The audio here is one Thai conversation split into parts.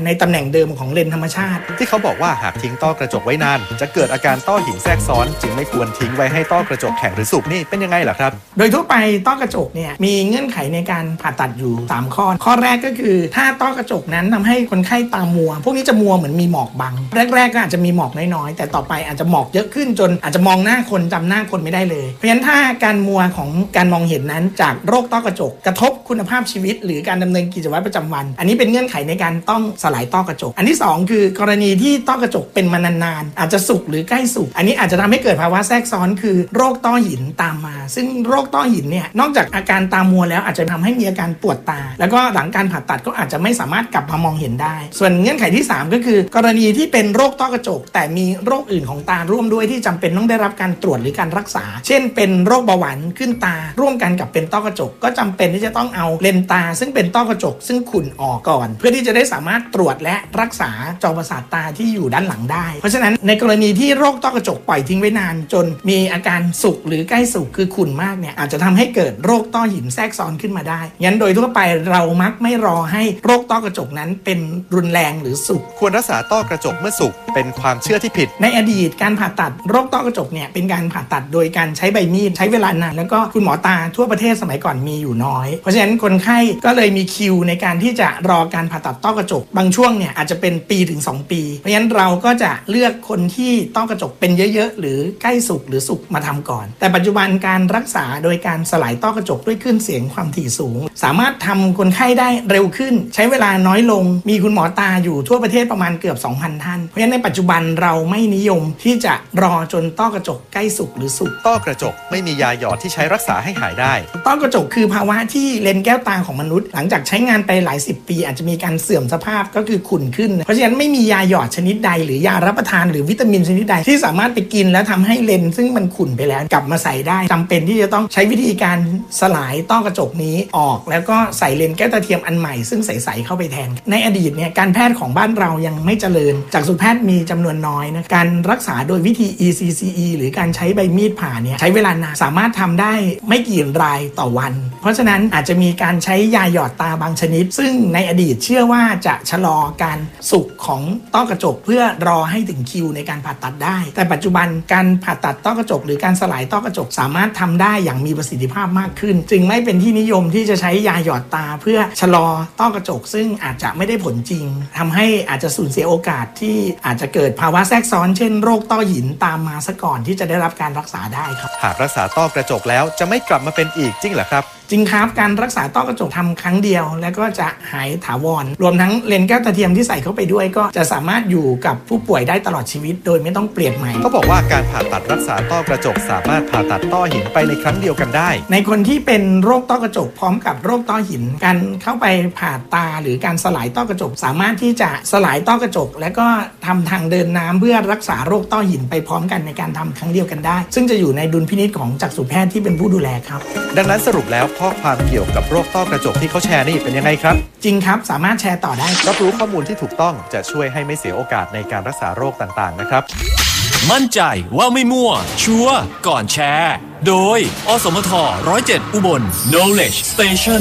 ในตำแหน่งเดิมของเลนส์ธรรมชาติที่เขาบอกว่าหากทิ้งต้อกระจกไว้นานจะเกิดอาการต้อหินแทรกซ้อนจึงไม่ควรทิ้งไว้ให้ต้อกระจกแข็งหรือสุกนี่เป็นยังไงล่ะครับโดยทั่วไปต้อกระจกเนี่ยมีเงื่อนไขในการผ่าตัดอยู่3ข้อแรกก็คือถ้าต้อกระจกนั้นทำให้คนไข้ตามัวพวกนี้จะมัวเหมือนมีหมอกบังแรกๆก็อาจจะมีหมอกน้อยๆแต่ต่อไปอาจจะหมอกเยอะขึ้นจนอาจจะมองหน้าคนจำหน้าคนไม่ได้เลยเพราะฉะนั้นถ้าการมัวของการมองเห็นนั้นจากโรคต้อกระจกกระทบคุณภาพชีวิตหรือการดำเนินกิจวัตรประจำวันอันนี้เป็นเงื่อนไขในการต้องสลายต้อกระจกอันที่2คือกรณีที่ต้อกระจกเป็นมานานๆอาจจะสุกหรือใกล้สุกอันนี้อาจจะทำให้เกิดภาวะแทรกซ้อนคือโรคต้อหินตามมาซึ่งโรคต้อหินเนี่ยนอกจากอาการตามัวแล้วอาจจะทำให้มีอาการปวดตาแล้วก็หลังการผ่าตัดก็อาจจะไม่สามารถกลับมามองเห็นได้ส่วนเงื่อนไขที่3ก็คือกรณีที่เป็นโรคต้อกระจกแต่มีโรคอื่นของตาร่วมด้วยที่จำเป็นต้องได้รับการตรวจหรือการรักษาเช่นเป็นโรคเบาหวานขึ้นตาร่วมกันกับเป็นต้อกระจกก็จำเป็นที่จะต้องเอาเลนส์ตาซึ่งเป็นต้อกระจกซึ่งขุ่นออกก่อนเพื่อที่จะได้สามารถตรวจและรักษาจอประสาทตาที่อยู่ด้านหลังได้เพราะฉะนั้นในกรณีที่โรคต้อกระจกปล่อยทิ้งไว้นานจนมีอาการสุกหรือใกล้สุกคือขุ่นมากเนี่ยอาจจะทำให้เกิดโรคต้อหินแทรกซ้อนขึ้นมาได้งั้นโดยทั่วไปเรามักไม่รอให้โรคต้อกระจกนั้นเป็นรุนแรงหรือสุกควรรักษาต้อกระจกเมื่อสุกเป็นความเชื่อที่ผิดในอดีตการผ่าตัดโรคต้อกระจกเนี่ยเป็นการผ่าตัดโดยการใช้ใบมีดใช้เวลานานแล้วก็คุณหมอตาทั่วประเทศสมัยก่อนมีอยู่น้อยเพราะฉะนั้นคนไข้ก็เลยมีคิวในการที่จะรอการผ่าตัดต้อกระจกบางช่วงเนี่ยอาจจะเป็นปีถึง2ปีเพราะฉะนั้นเราก็จะเลือกคนที่ต้อกระจกเป็นเยอะๆหรือใกล้สุกหรือสุกมาทำก่อนแต่ปัจจุบันการรักษาโดยการสลายต้อกระจกด้วยคลื่นเสียงความถี่สูงสามารถทำคนไข้ได้เร็วขึ้นใช้เวลาน้อยลงมีคุณหมอตาอยู่ทั่วประเทศประมาณเกือบ 2,000 ท่านเพราะฉะนั้นในปัจจุบันเราไม่นิยมที่จะรอจนต้อกระจกใกล้สุกหรือสุกต้อกระจกไม่มียาหยอดที่ใช้รักษาให้หายได้ต้อกระจกคือภาวะที่เลนส์แก้วตาของมนุษย์หลังจากใช้งานไปหลาย10ปีอาจจะมีการเสื่อมสภาพก็คือขุ่นขึ้นเพราะฉะนั้นไม่มียาหยอดชนิดใดหรือยารับประทานหรือวิตามินชนิดใดที่สามารถไปกินแล้วทำให้เลนส์ซึ่งมันขุ่นไปแล้วกลับมาใส่ได้จำเป็นที่จะต้องใช้วิธีการสลายต้อกระจกนี้ออกแล้วก็ใส่เลนส์แก้วตาเทียมอันใหม่ซึ่งใสๆเข้าไปแทนในอดีตเนี่ยการแพทย์ของบ้านเรายังไม่เจริญจักษุแพทย์มีจำนวนน้อยนะการรักษาโดยวิธี ECCE หรือการใช้ใบมีดผ่าเนี่ยใช้เวลานานสามารถทำได้ไม่กี่รายต่อวันเพราะฉะนั้นอาจจะมีการใช้ยาหยอดตาบางชนิดซึ่งในอดีตเชื่อว่าจะชะลอการสุกของต้อกระจกเพื่อรอให้ถึงคิวในการผ่าตัดได้แต่ปัจจุบันการผ่าตัดต้อกระจกหรือการสลายต้อกระจกสามารถทำได้อย่างมีประสิทธิภาพมากขึ้นจึงไม่เป็นที่นิยมที่จะใช้ยาหยอดตาเพื่อชะลอต้อกระจกซึ่งอาจจะไม่ได้ผลจริงทำให้อาจจะสูญเสียโอกาสที่อาจจะเกิดภาวะแทรกซ้อนเช่นโรคต้อหินตามมาซะก่อนที่จะได้รับการรักษาได้ครับหากรักษาต้อกระจกแล้วจะไม่กลับมาเป็นอีกจริงเหรอครับจริงครับการรักษาต้อกระจกทำครั้งเดียวแล้วก็จะหายถาวรรวมทั้งเลนส์แก้วตาเทียมที่ใส่เข้าไปด้วยก็จะสามารถอยู่กับผู้ป่วยได้ตลอดชีวิตโดยไม่ต้องเปลี่ยนใหม่เขาบอกว่าการผ่าตัดรักษาต้อกระจกสามารถผ่าตัดต้อหินไปในครั้งเดียวกันได้ในคนที่เป็นโรคต้อกระจกพร้อมกับโรคต้อหินการเข้าไปผ่าตาหรือการสลายต้อกระจกสามารถที่จะสลายต้อกระจกและก็ทำทางเดินน้ำเพื่อรักษาโรคต้อหินไปพร้อมกันในการทำครั้งเดียวกันได้ซึ่งจะอยู่ในดุลพินิจของจักษุแพทย์ที่เป็นผู้ดูแลครับดังนั้นสรุปแล้วข้อความเกี่ยวกับโรคต้อกระจกที่เขาแชร์นี่เป็นยังไงครับจริงครับสามารถแชร์ต่อได้รับรู้ข้อมูลที่ถูกต้องจะช่วยให้ไม่เสียโอกาสในการรักษาโรคต่างๆนะครับมั่นใจว่าไม่มั่วชัวร์ก่อนแชร์โดยอสมท107อุบล Knowledge Station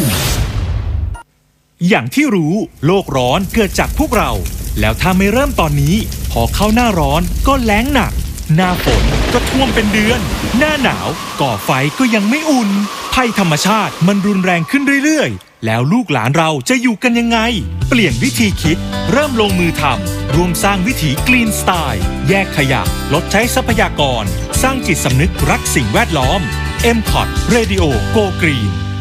อย่างที่รู้โลกร้อนเกิดจากพวกเราแล้วถ้าไม่เริ่มตอนนี้พอเข้าหน้าร้อนก็แล้งหนักหน้าฝนก็ท่วมเป็นเดือนหน้าหนาวก่อไฟก็ยังไม่อุ่นภัยธรรมชาติมันรุนแรงขึ้นเรื่อยๆแล้วลูกหลานเราจะอยู่กันยังไงเปลี่ยนวิธีคิดเริ่มลงมือทำรวมสร้างวิถี Green Style แยกขยะลดใช้ทรัพยากรสร้างจิตสำนึกรักสิ่งแวดล้อม MCOT Radio Go Green